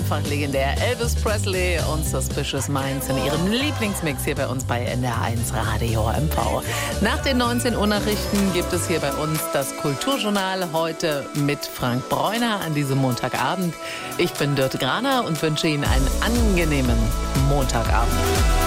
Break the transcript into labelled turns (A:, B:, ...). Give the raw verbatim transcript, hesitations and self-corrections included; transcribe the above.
A: einfach legendär. Elvis Presley und Suspicious Minds in ihrem Lieblingsmix hier bei uns bei N D R eins Radio M V. Nach den neunzehn Uhr Nachrichten gibt es hier bei uns das Kulturjournal, heute mit Frank Bräuner an diesem Montagabend. Ich bin Dörte Graner und wünsche Ihnen einen angenehmen Montagabend.